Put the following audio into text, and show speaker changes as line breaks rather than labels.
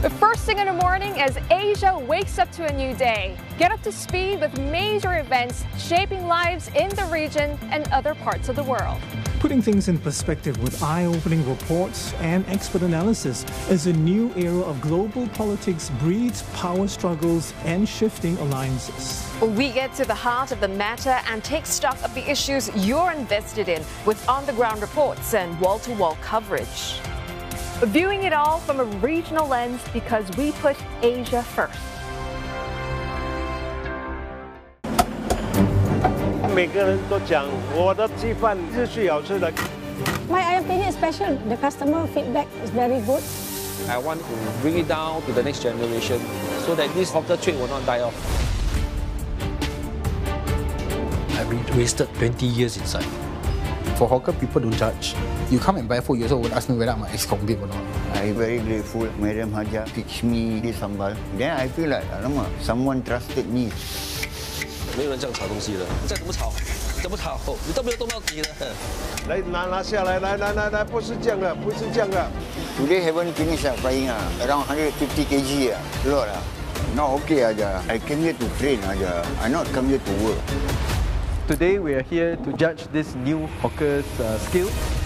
The first thing in the morning as Asia wakes up to a new day. Get up to speed with major events shaping lives in the region and other parts of the world.
Putting things in perspective with eye-opening reports and expert analysis as a new era of global politics breeds power struggles and shifting alliances.
We get to the heart of the matter and take stock of the issues you're invested in with on-the-ground reports and wall-to-wall coverage.
Viewing it all from a regional lens because we put Asia first.
每个人都讲我的鸡饭是最好吃的。
My ayam penyet is special. The customer feedback is very good.
I want to bring it down to the next generation so that this hawker trade will not die off.
I've wasted 20 years inside.
For hawker, people don't judge. You come and buy food, you also would ask me whether I'm an ex-convict or not.
I'm very grateful. Madam Haja teach me this sambal. Then I feel like, alamak, someone trusted me.
没有人这样炒东西的，再怎么炒，怎么炒，你都没有动到底的。
来拿下来，来，不是这样的，不是这样的。
Today haven't finished frying around 150 kg lot Not okay aja. I came here to train aja. I not come here to work.
Today we are here to judge this new hawker's skill.